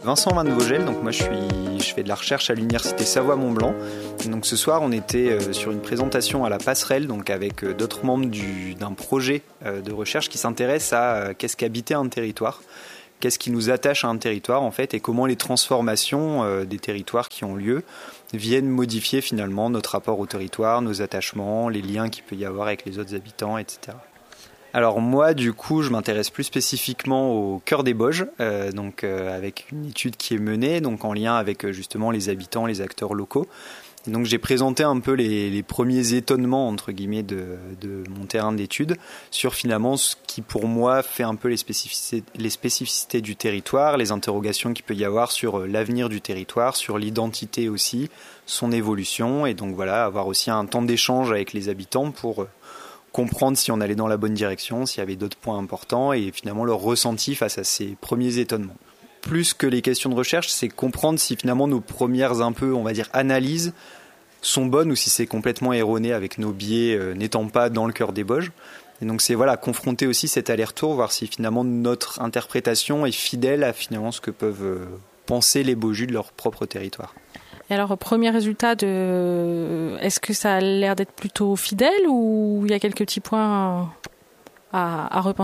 Vincent Van de Vogel, donc moi je fais de la recherche à l'université Savoie-Mont-Blanc. Donc ce soir on était sur une présentation à la Passerelle, donc avec d'autres membres d'un projet de recherche qui s'intéresse à qu'est-ce qu'habiter un territoire, qu'est-ce qui nous attache à un territoire en fait, et comment les transformations des territoires qui ont lieu viennent modifier finalement notre rapport au territoire, nos attachements, les liens qu'il peut y avoir avec les autres habitants, etc. Alors moi, du coup, je m'intéresse plus spécifiquement au cœur des Bauges, avec une étude qui est menée, donc en lien avec justement les habitants, les acteurs locaux. Et donc j'ai présenté un peu les premiers étonnements entre guillemets de mon terrain d'étude sur finalement ce qui pour moi fait un peu les spécificités du territoire, les interrogations qu'il peut y avoir sur l'avenir du territoire, sur l'identité aussi, son évolution, et donc voilà, avoir aussi un temps d'échange avec les habitants pour comprendre si on allait dans la bonne direction, s'il y avait d'autres points importants et finalement leur ressenti face à ces premiers étonnements. Plus que les questions de recherche, c'est comprendre si finalement nos premières analyses sont bonnes ou si c'est complètement erroné avec nos biais n'étant pas dans le cœur des Bauges. Et donc c'est confronter aussi cet aller-retour, voir si finalement notre interprétation est fidèle à finalement ce que peuvent penser les Baujus de leur propre territoire. Et alors, premier résultat, est-ce que ça a l'air d'être plutôt fidèle ou il y a quelques petits points à repenser ?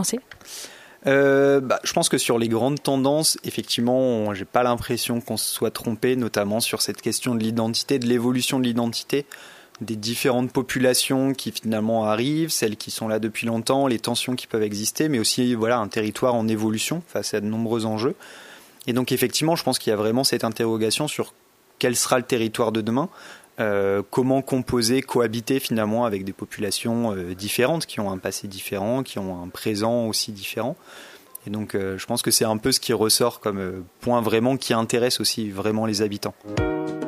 Je pense que sur les grandes tendances, effectivement, j'ai pas l'impression qu'on se soit trompé, notamment sur cette question de l'identité, de l'évolution de l'identité, des différentes populations qui finalement arrivent, celles qui sont là depuis longtemps, les tensions qui peuvent exister, mais aussi un territoire en évolution face à de nombreux enjeux. Et donc effectivement, je pense qu'il y a vraiment cette interrogation sur quel sera le territoire de demain, comment composer, cohabiter finalement avec des populations différentes, qui ont un passé différent, qui ont un présent aussi différent. Et donc je pense que c'est un peu ce qui ressort comme point vraiment qui intéresse aussi vraiment les habitants.